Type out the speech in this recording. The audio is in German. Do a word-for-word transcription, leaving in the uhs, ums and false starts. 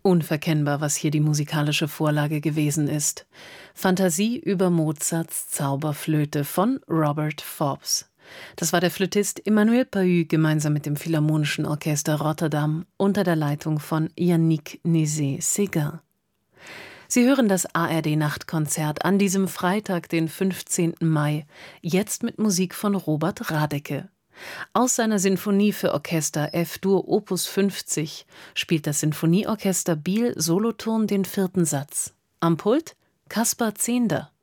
Unverkennbar, was hier die musikalische Vorlage gewesen ist. Fantasie über Mozarts Zauberflöte von Robert Forbes. Das war der Flötist Emmanuel Pahud gemeinsam mit dem Philharmonischen Orchester Rotterdam unter der Leitung von Yannick Nézet-Séguin. Sie hören das A R D-Nachtkonzert an diesem Freitag, den fünfzehnten Mai, jetzt mit Musik von Robert Radecke. Aus seiner Sinfonie für Orchester F-Dur Opus fünfzig spielt das Sinfonieorchester Biel Solothurn den vierten Satz. Am Pult Kaspar Zehnder.